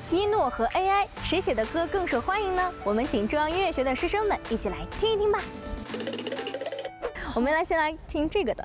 一诺和 AI 谁写的歌更受欢迎呢？我们请中央音乐学的师生们一起来听一听吧。我们先来听这个的。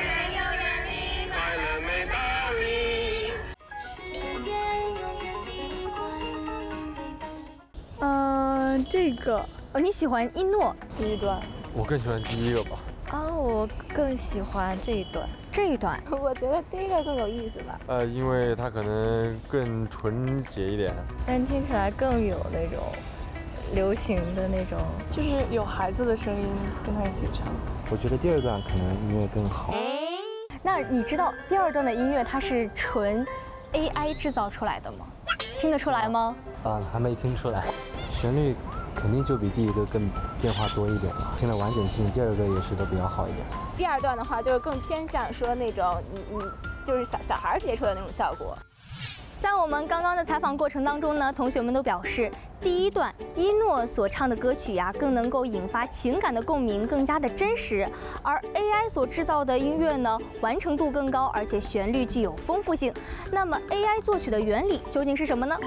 这个你喜欢一诺第一段？ 我更喜欢第一个吧。 我更喜欢这一段。这一段，我觉得第一个更有意思吧。 因为它可能更纯洁一点， 但听起来更有那种流行的那种， 就是有孩子的声音跟他一起唱。 我觉得第二段可能音乐更好。 那你知道第二段的音乐它是纯 AI 制造出来的吗？听得出来吗？ 还没听出来。旋律肯定就比第一个更变化多一点，听了完整性，第二个也是都比较好一点。 第二段的话，就是更偏向说那种就是小孩接触的那种效果。在我们刚刚的采访过程当中呢，同学们都表示，第一段一诺所唱的歌曲呀，更能够引发情感的共鸣，更加的真实；而 AI 所制造的音乐呢，完成度更高，而且旋律具有丰富性。那么 AI 作曲的原理究竟是什么呢？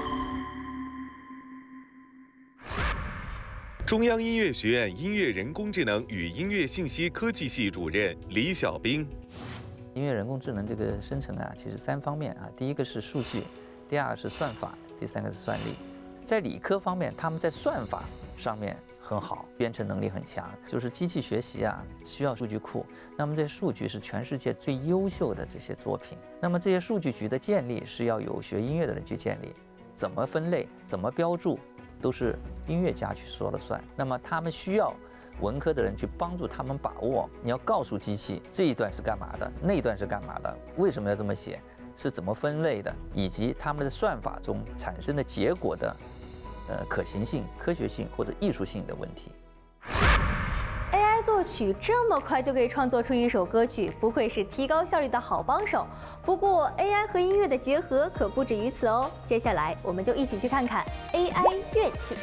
中央音乐学院音乐人工智能与音乐信息科技系主任李小兵。 音乐人工智能这个生成啊，其实3方面啊，第一个是数据，第二个是算法，第三个是算力。在理科方面，他们在算法上面很好，编程能力很强，就是机器学习啊需要数据库，那么这些数据是全世界最优秀的这些作品。那么这些数据局的建立是要有学音乐的人去建立，怎么分类，怎么标注，都是音乐家去说了算。那么他们需要文科的人去帮助他们把握。你要告诉机器这一段是干嘛的，那一段是干嘛的，为什么要这么写，是怎么分类的，以及他们的算法中产生的结果的可行性、科学性或者艺术性的问题。 AI 作曲这么快就可以创作出一首歌曲，不愧是提高效率的好帮手。不过 AI 和音乐的结合可不止于此哦。接下来我们就一起去看看 AI 乐器。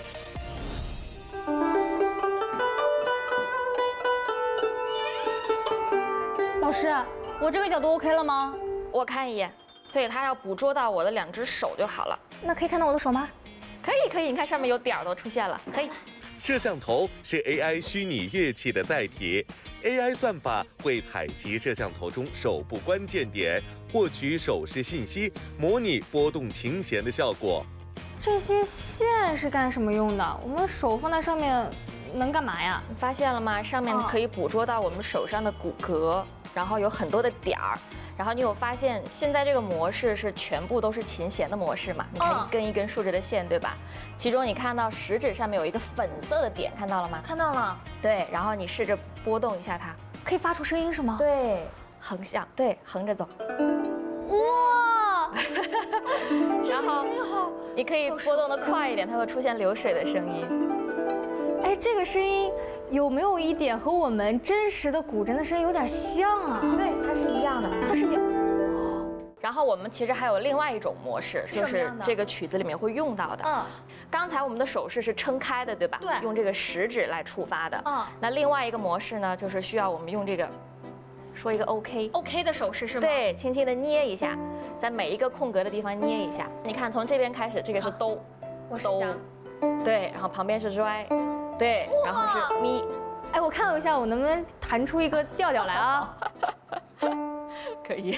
老师，我这个角度 OK 了吗？ 我看一眼，对，它要捕捉到我的2只手就好了。 那可以看到我的手吗？ 可以，你看上面有点儿都出现了，可以。 摄像头是 AI 虚拟乐器的载体 ，AI 算法会采集摄像头中手部关键点，获取手势信息，模拟拨动琴弦的效果。 这些线是干什么用的？我们手放在上面能干嘛呀？ 你发现了吗？上面可以捕捉到我们手上的骨骼，然后有很多的点儿。然后你有发现，现在这个模式是全部都是琴弦的模式嘛？你看一根一根竖着的线，对吧？其中你看到食指上面有一个粉色的点，看到了吗？ 看到了。 对，然后你试着拨动一下它， 可以发出声音是吗？ 对，横向，对，横着走。 哇， 然后你可以拨动的快一点，它会出现流水的声音。 哎，这个声音有没有一点和我们真实的古筝的声音有点像啊？ 对，它是一样的，它是一样。然后我们其实还有另外一种模式，就是这个曲子里面会用到的。刚才我们的手势是撑开的，对吧？ 对， 用这个食指来触发的。那另外一个模式呢，就是需要我们用这个，说一个 OK 的手势是吗？对，轻轻的捏一下，在每一个空格的地方捏一下。你看，从这边开始，这个是哆， 哆， 对，然后旁边是拽，对，然后是咪。 哎，我看一下我能不能弹出一个调调来啊？ 可以。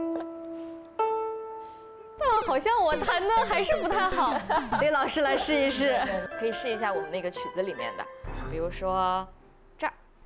但好像我弹的还是不太好，李老师来试一试。 可以试一下我们那个曲子里面的，比如说。